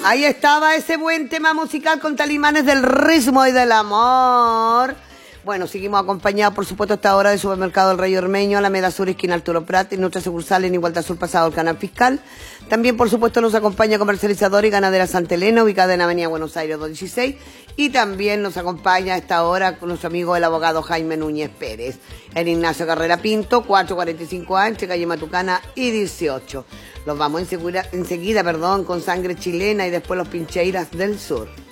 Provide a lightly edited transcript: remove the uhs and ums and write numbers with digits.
Ahí estaba ese buen tema musical con Talimanes del ritmo y del amor. Bueno, seguimos acompañados, por supuesto, hasta ahora del Supermercado El Rey Ormeño, Alameda Sur, esquina Arturo Prat, en nuestra sucursal en Igualdad Sur, pasado el Canal Fiscal. También, por supuesto, nos acompaña Comercializadora y Ganadera Santa Elena, ubicada en Avenida Buenos Aires 216. Y también nos acompaña a esta hora con nuestro amigo el abogado Jaime Núñez Pérez, en Ignacio Carrera Pinto, 445A, entre calle Matucana y 18. Los vamos enseguida, con Sangre Chilena y después los Pincheiras del Sur.